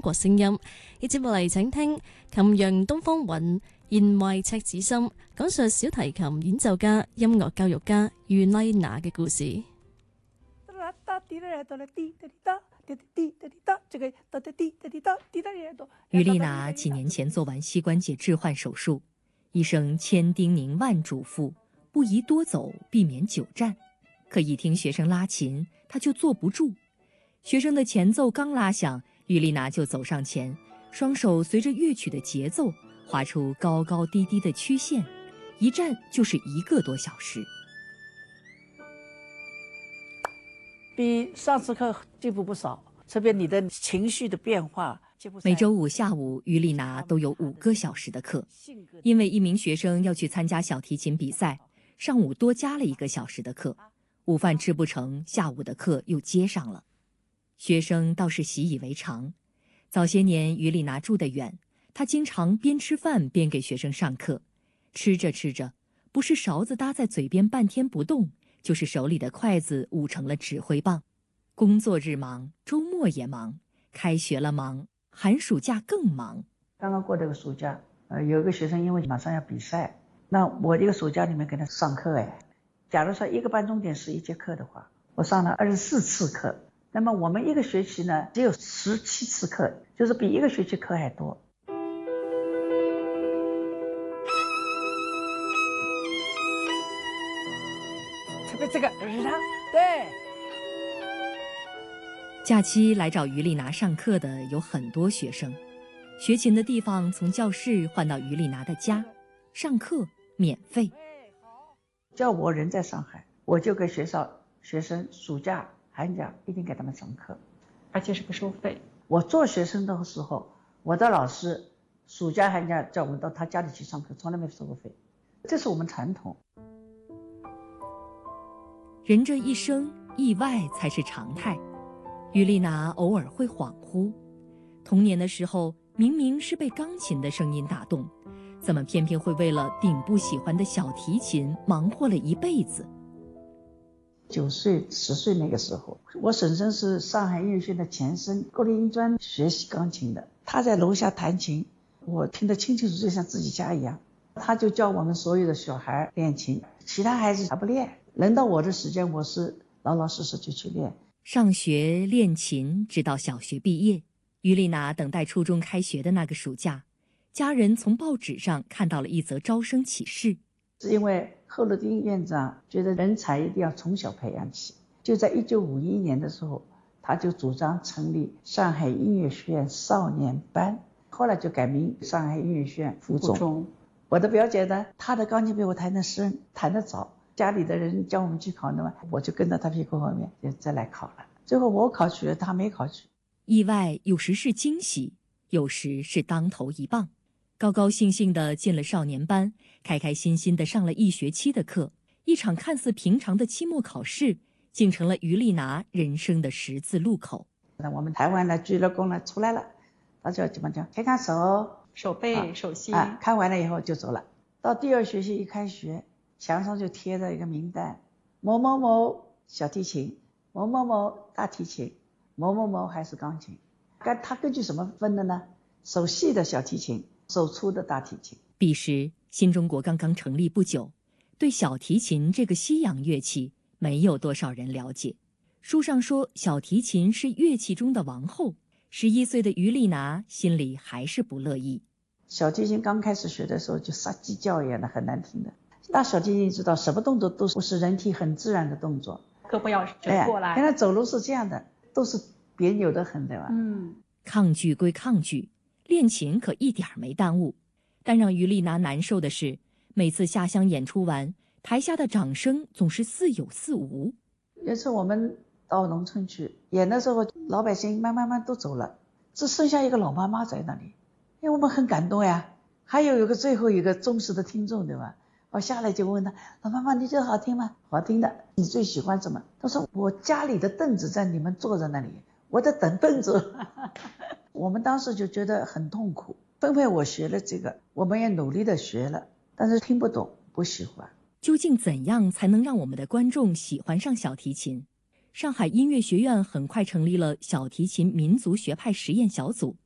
國聲音。接落嚟請聽《琴陽東方韻》，言懷赤子心，講述小提琴演奏家、音樂教育家于麗娜嘅故事。 于麗娜幾年前做完膝關節置換手術，醫生千叮嚀萬囑咐，不宜多走，避免久站。可一聽學生拉琴，她就坐不住。學生的前奏剛拉響，于麗娜就走上前，雙手隨着樂曲的節奏畫出高高低低的曲線，一站就是1個多小時。 比上次課進步不少，特別你的情緒的變化。 每週5下午，于麗娜都有5個小時的課，因為一名學生要去參加小提琴比賽，上午多加了1個小時的課，午飯吃不成，下午的課又接上了。學生倒是習以為常。早些年于麗娜住得遠，她經常邊吃飯邊給學生上課，吃着吃着，不是勺子搭在嘴邊半天不動，就是手裡的筷子捂成了指揮棒。工作日忙，週末也忙，開學了忙，寒暑假更忙。 剛剛過這個暑假，有一個學生因為馬上要比賽，那我一個暑假裡面給他上課。假如說1個半鐘點是1節課的話，我上了24次課。那麼我們1個學期呢，只有17次課，就是比1個學期課還多。特別這個是他，對。 假期來找于麗娜上課的有很多學生，學琴的地方從教室換到于麗娜的家，上課免費。 叫我人在上海，我就給學生暑假寒假一定給他們上課， 而且是不收費。 我做學生的時候，我的老師暑假寒假叫我們到他家裡去上課，從來沒收過費，這是我們傳統。 人這一生，意外才是常態。于麗娜偶爾會恍惚，童年的時候明明是被鋼琴的聲音打動，怎麼偏偏會為了頂部喜歡的小提琴忙活了一輩子。 9歲10歲那個時候，我嬸嬸是上海音樂學院的前身國立音專學習鋼琴的，她在樓下彈琴，我聽得清清楚楚，就像自己家一樣。她就教我們所有的小孩練琴，其他孩子還不練。輪到我的時間，我是老老實實就去練。 上學練琴直到小學畢業，于麗娜等待初中開學的那個暑假，家人從報紙上看到了一則招生啟事。 是因為賀綠汀院長覺得人才一定要從小培養起，就在1951年的時候，他就主張成立上海音樂學院少年班，後來就改名上海音樂學院附中。我的表姐呢，她的鋼琴比我彈得深，彈得早，家裡的人叫我們去考的嘛，我就跟到她屁股後面就再來考了。最後我考取了，她沒考取。 意外有時是驚喜，有時是當頭一棒。高高興興地進了少年班，開開心心地上了1學期的課，一場看似平常的期末考試，竟成了于麗娜人生的十字路口。 那我們台灣的鞠了躬了，出來了，大家基本上看看手背、手心看完了以後就走了。到第2學期一開學，牆上就貼着一個名單，某某某小提琴，某某某大提琴，某某某還是鋼琴。他根據什麼分的呢？手細的小提琴，手粗的大提琴。 彼時新中國剛剛成立不久，對小提琴這個西洋樂器沒有多少人了解。書上說小提琴是樂器中的王後，11歲的于麗娜心裡還是不樂意。 小提琴剛開始學的時候就殺雞叫一樣的，很難聽的。打小提琴知道什麼動作都是人體很自然的動作， 胳膊要折過來。 原來走路是這樣的，都是別扭的很，對吧？ 抗拒歸抗拒，練琴可一點沒耽誤。但讓于麗娜難受的是，每次下鄉演出完，台下的掌聲總是似有似無。 有次我們到農村去演的時候，老百姓慢慢都走了，只剩下一個老媽媽在那裡，因為我們很感動呀。還有最後一個忠實的聽眾，對吧？我下來就問他，老媽媽，你覺得好聽嗎？好聽的。你最喜歡什麼？他說我家裡的凳子在你們坐在那裡，我在等凳子。我們當時就覺得很痛苦，分配我學了這個，我們也努力的學了，但是聽不懂，不喜歡。 究竟怎樣才能讓我們的觀眾喜歡上小提琴？上海音樂學院很快成立了小提琴民族學派實驗小組，